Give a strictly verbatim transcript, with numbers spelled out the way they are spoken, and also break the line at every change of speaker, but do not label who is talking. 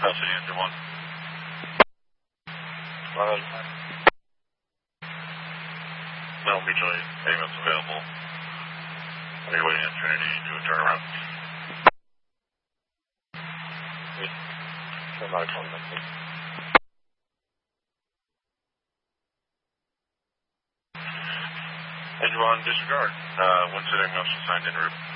South City Engine one.
Um,
No mutually payments available. Are you waiting at Trinity to do a turnaround?
I'm not calling them.
Engine one, disregard. Uh, one sitting also signed in route.